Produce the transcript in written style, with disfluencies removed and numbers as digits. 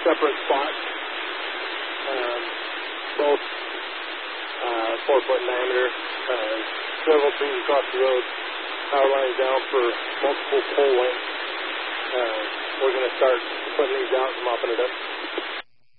separate spots, both 4-foot in diameter, several trees across the road, power lines down for multiple pole lengths. We're going to start putting these out and mopping it up.